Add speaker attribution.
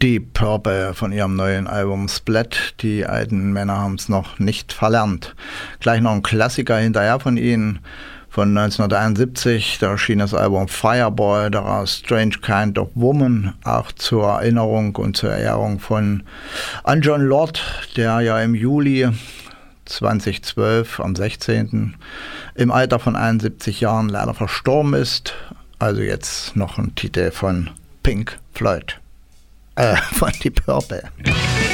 Speaker 1: Die Purple von ihrem neuen Album Split. Die alten Männer haben es noch nicht verlernt. Gleich noch ein Klassiker hinterher von ihnen. Von 1971, da erschien das Album Fireball, daraus Strange Kind of Woman, auch zur Erinnerung und zur Ehrung an Jon Lord, der ja im Juli 2012 am 16. im Alter von 71 Jahren leider verstorben ist. Also jetzt noch ein Titel von Pink Floyd, von Deep Purple.